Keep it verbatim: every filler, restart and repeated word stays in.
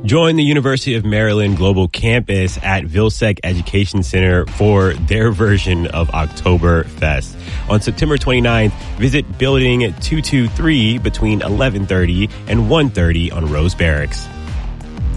Join the University of Maryland Global Campus at Vilsec Education Center for their version of Oktoberfest. On September twenty-ninth, visit Building two two three between eleven thirty and one thirty on Rose Barracks.